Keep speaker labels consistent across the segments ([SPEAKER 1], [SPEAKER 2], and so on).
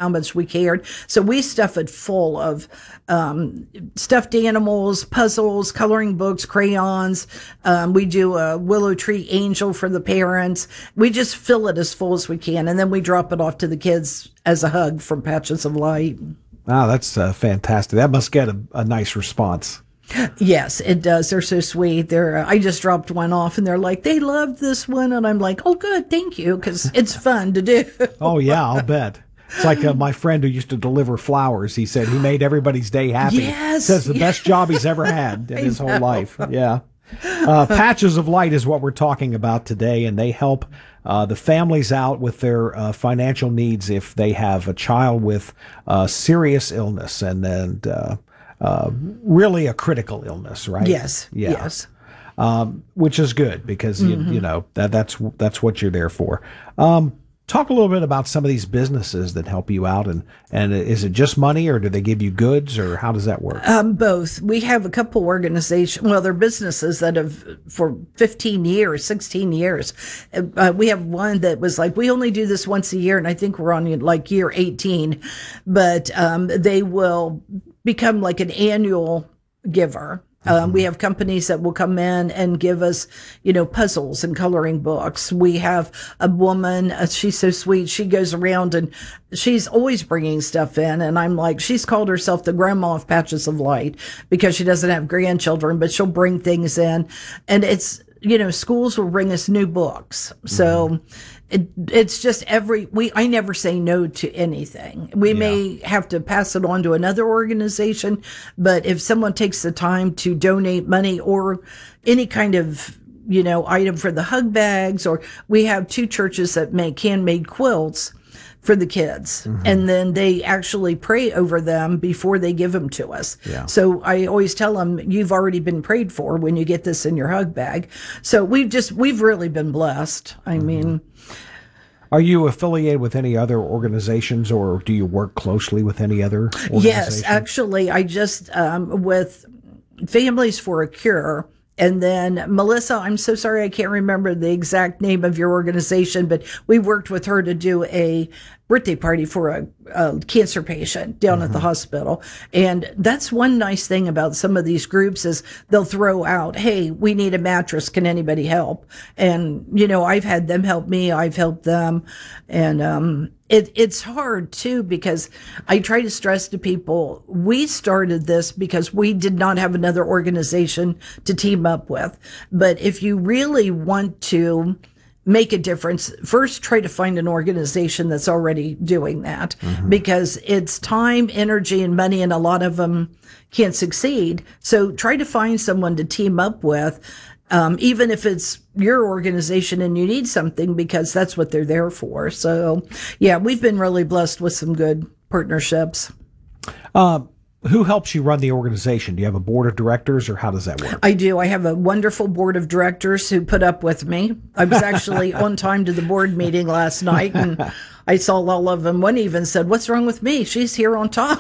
[SPEAKER 1] how much we cared. So we stuff it full of stuffed animals, puzzles, coloring books, crayons. We do a willow tree angel for the parents. We just fill it as full as we can, and then we drop it off to the kids as a hug from Patches of Light.
[SPEAKER 2] Wow, that's fantastic. That must get a nice response.
[SPEAKER 1] Yes, it does. They're so sweet. I just dropped one off, and they're like, they loved this one, and I'm like, oh, good, thank you, because it's fun to do.
[SPEAKER 2] Oh yeah, I'll bet. It's like my friend who used to deliver flowers. He said he made everybody's day happy.
[SPEAKER 1] Yes,
[SPEAKER 2] says the best job he's ever had in his whole life. Yeah. Patches of Light is what we're talking about today, and they help the families out with their financial needs if they have a child with serious illness and really a critical illness, right?
[SPEAKER 1] Yes.
[SPEAKER 2] Yeah.
[SPEAKER 1] Yes.
[SPEAKER 2] Which is good because you know that's what you're there for. Talk a little bit about some of these businesses that help you out, and is it just money, or do they give you goods, or how does that work?
[SPEAKER 1] Both. We have a couple organizations. Well, they're businesses that have for 15 years, 16 years. We have one that was like, we only do this once a year, and I think we're on like year 18. But they will become like an annual giver. We have companies that will come in and give us, puzzles and coloring books. We have a woman, she's so sweet. She goes around and she's always bringing stuff in. And I'm like, she's called herself the grandma of Patches of Light because she doesn't have grandchildren, but she'll bring things in. And it's, schools will bring us new books. So it's just I never say no to anything. We may have to pass it on to another organization, but if someone takes the time to donate money or any kind of, item for the hug bags, or we have 2 churches that make handmade quilts for the kids. And then they actually pray over them before they give them to us. Yeah. So I always tell them, you've already been prayed for when you get this in your hug bag. So we've really been blessed. I mean,
[SPEAKER 2] are you affiliated with any other organizations, or do you work closely with any other organizations?
[SPEAKER 1] Yes, actually, I just, with Families for a Cure. And then Melissa, I'm so sorry, I can't remember the exact name of your organization, but we worked with her to do a birthday party for a cancer patient down at the hospital. And that's one nice thing about some of these groups is they'll throw out, hey, we need a mattress. Can anybody help? And, I've had them help me. I've helped them. And it's hard, too, because I try to stress to people, we started this because we did not have another organization to team up with. But if you really want to make a difference, first try to find an organization that's already doing that, because it's time, energy, and money, and a lot of them can't succeed. So try to find someone to team up with, even if it's your organization and you need something, because that's what they're there for. So, yeah, we've been really blessed with some good partnerships.
[SPEAKER 2] Who helps you run the organization? Do you have a board of directors, or how does that work?
[SPEAKER 1] I do. I have a wonderful board of directors who put up with me. I was actually on time to the board meeting last night, and I saw all of them. One even said, what's wrong with me? She's here on time.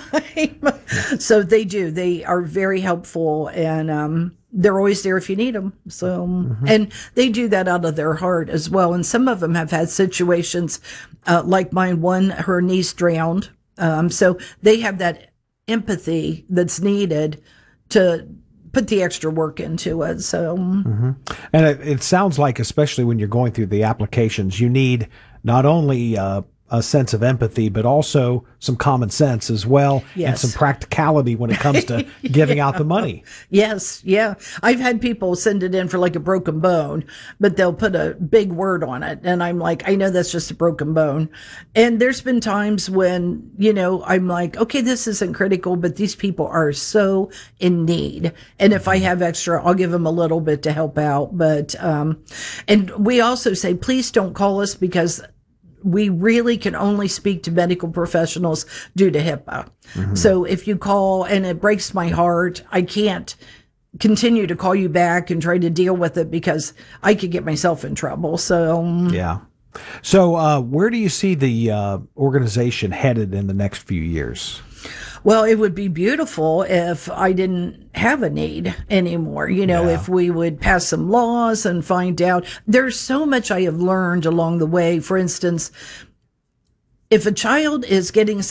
[SPEAKER 1] So they do. They are very helpful, and they're always there if you need them. So, and they do that out of their heart as well. And some of them have had situations like mine. One, her niece drowned. So they have that empathy that's needed to put the extra work into it. So,
[SPEAKER 2] and it sounds like, especially when you're going through the applications, you need not only a sense of empathy, but also some common sense as well, and some practicality when it comes to giving out the money.
[SPEAKER 1] Yes, yeah. I've had people send it in for like a broken bone, but they'll put a big word on it. And I'm like, I know that's just a broken bone. And there's been times when, I'm like, okay, this isn't critical, but these people are so in need. And if I have extra, I'll give them a little bit to help out. But, and we also say, please don't call us, because we really can only speak to medical professionals due to HIPAA. So if you call, and it breaks my heart, I can't continue to call you back and try to deal with it, because I could get myself in trouble. So,
[SPEAKER 2] yeah. So where do you see the organization headed in the next few years?
[SPEAKER 1] Well, it would be beautiful if I didn't have a need anymore. If we would pass some laws and find out. There's so much I have learned along the way. For instance, if a child is getting